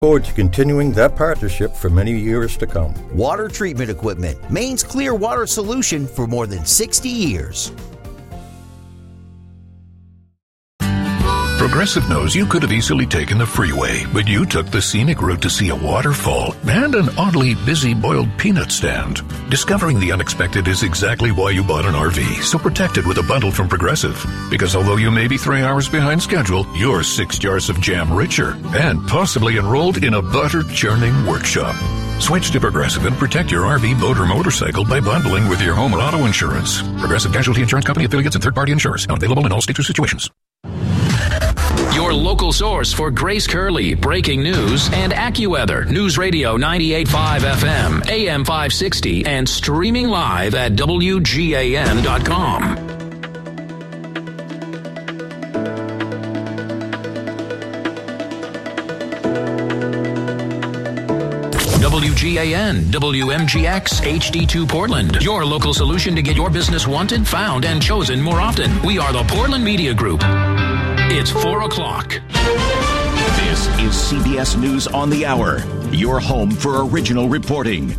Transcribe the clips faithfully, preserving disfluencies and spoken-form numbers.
Forward to continuing that partnership for many years to come. Water treatment equipment, Maine's clear water solution for more than sixty years. Progressive knows you could have easily taken the freeway, but you took the scenic route to see a waterfall and an oddly busy boiled peanut stand. Discovering the unexpected is exactly why you bought an R V, so protect it with a bundle from Progressive. Because although you may be three hours behind schedule, you're six jars of jam richer and possibly enrolled in a butter churning workshop. Switch to Progressive and protect your R V, boat, or motorcycle by bundling with your home or auto insurance. Progressive Casualty Insurance Company affiliates and third-party insurers. Not available in all states or situations. Your local source for Grace Curley, breaking news, and AccuWeather. News Radio ninety-eight point five F M, A M five sixty, and streaming live at W G A N dot com. W G A N, W M G X, H D two Portland. Your local solution to get your business wanted, found, and chosen more often. We are the Portland Media Group. It's four o'clock. This is C B S News on the Hour, your home for original reporting.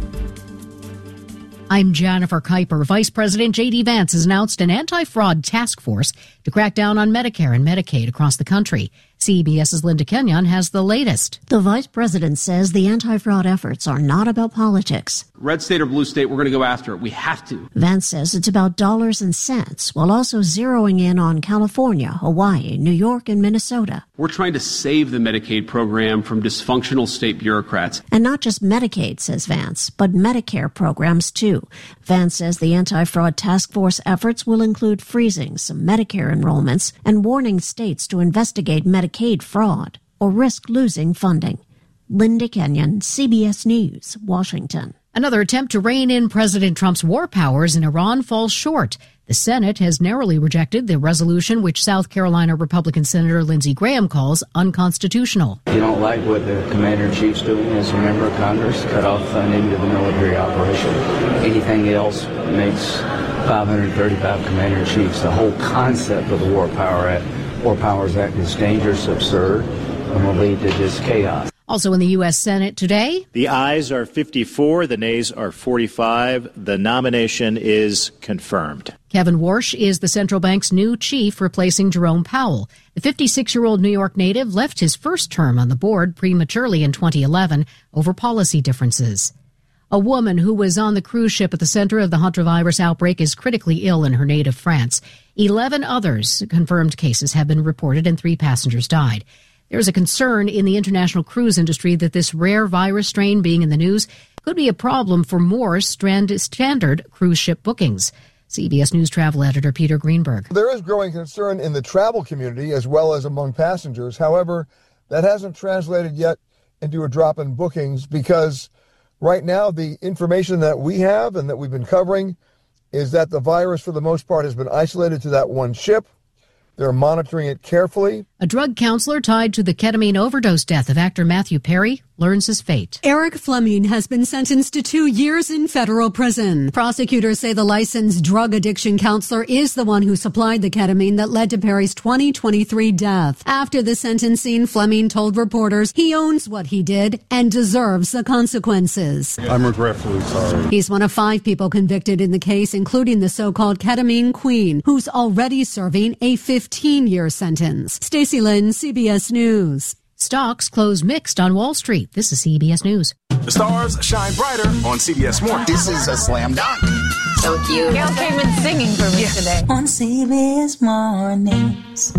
I'm Jennifer Kuiper. Vice President J D Vance has announced an anti-fraud task force to crack down on Medicare and Medicaid across the country. CBS's Linda Kenyon has the latest. The vice president says the anti-fraud efforts are not about politics. Red state or blue state, we're going to go after it. We have to. Vance says it's about dollars and cents, while also zeroing in on California, Hawaii, New York, and Minnesota. We're trying to save the Medicaid program from dysfunctional state bureaucrats. And not just Medicaid, says Vance, but Medicare programs, too. Vance says the anti-fraud task force efforts will include freezing some Medicare enrollments and warning states to investigate Medicaid fraud or risk losing funding. Linda Kenyon, C B S News, Washington. Another attempt to rein in President Trump's war powers in Iran falls short. The Senate has narrowly rejected the resolution which South Carolina Republican Senator Lindsey Graham calls unconstitutional. You don't like what the commander-in-chief's doing as a member of Congress, cut off funding to the military operation. Anything else makes five hundred thirty-five commander-in-chiefs. The whole concept of the War Power Act, War Powers Act is dangerous, absurd, and will lead to just chaos. Also in the U S. Senate today, the ayes are fifty-four, the nays are forty-five. The nomination is confirmed. Kevin Warsh is the central bank's new chief, replacing Jerome Powell. The fifty-six-year-old New York native left his first term on the board prematurely in twenty eleven over policy differences. A woman who was on the cruise ship at the center of the hantavirus outbreak is critically ill in her native France. Eleven others confirmed cases have been reported and three passengers died. There's a concern in the international cruise industry that this rare virus strain being in the news could be a problem for more standard cruise ship bookings. C B S News travel editor Peter Greenberg. There is growing concern in the travel community as well as among passengers. However, that hasn't translated yet into a drop in bookings because right now the information that we have and that we've been covering is that the virus for the most part has been isolated to that one ship. They're monitoring it carefully. A drug counselor tied to the ketamine overdose death of actor Matthew Perry learns his fate. Eric Fleming has been sentenced to two years in federal prison. Prosecutors say the licensed drug addiction counselor is the one who supplied the ketamine that led to Perry's twenty twenty-three death. After the sentencing, Fleming told reporters he owns what he did and deserves the consequences. I'm regretfully sorry. He's one of five people convicted in the case, including the so-called ketamine queen, who's already serving a fifteen-year sentence. Stacey Lynn, C B S News. Stocks close mixed on Wall Street. This is C B S News. The stars shine brighter on C B S Morning. This is a slam dunk. So cute. Gail came in singing for me yeah. today. On C B S Mornings.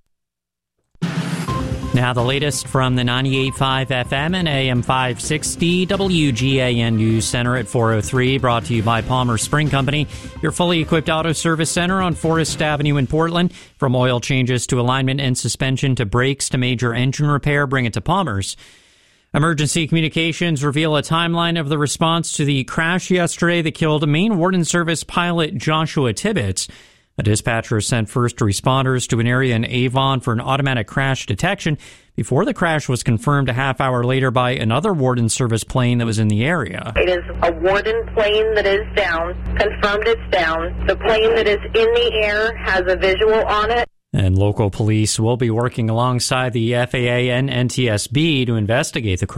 Now the latest from the ninety-eight point five F M and A M five sixty W G A N News Center at four oh three, brought to you by Palmer Spring Company, your fully equipped auto service center on Forest Avenue in Portland. From oil changes to alignment and suspension to brakes to major engine repair, bring it to Palmer's. Emergency communications reveal a timeline of the response to the crash yesterday that killed Maine Warden Service pilot Joshua Tibbetts. A dispatcher sent first responders to an area in Avon for an automatic crash detection before the crash was confirmed a half hour later by another Warden Service plane that was in the area. It is a Warden plane that is down, confirmed it's down. The plane that is in the air has a visual on it. And local police will be working alongside the F A A and N T S B to investigate the crash.